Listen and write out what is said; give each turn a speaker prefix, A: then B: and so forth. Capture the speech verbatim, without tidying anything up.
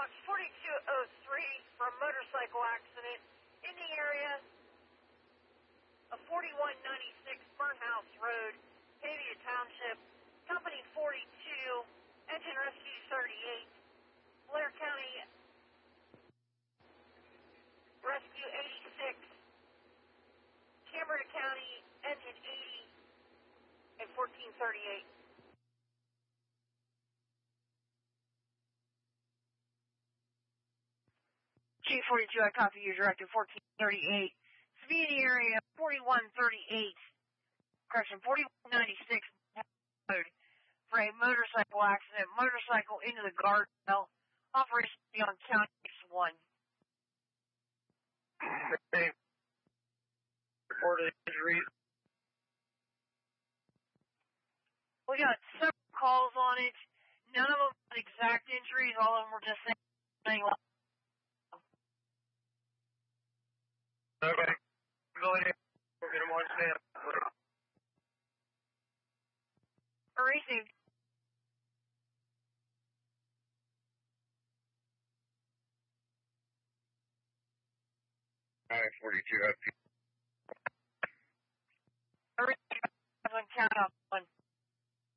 A: Box forty-two oh three for a motorcycle accident in the area of forty-one ninety-six Burnhouse Road, Pavia Township, Company forty-two, Engine Rescue thirty-eight, Blair County Rescue eighty-six, Camberta County Engine eighty, and fourteen thirty-eight. G forty-two, I copy you, Director fourteen thirty-eight. Savini area forty-one thirty-eight, correction, forty-one ninety-six Road for a motorcycle accident. Motorcycle into the guardrail. Operation on County one.
B: Reported injuries.
A: We got several calls on it. None of them had exact injuries. All of them were just saying.
B: Okay. Go ahead. We're going to watch that.
A: Received.
B: Alright, forty-two.
A: Received. Count up.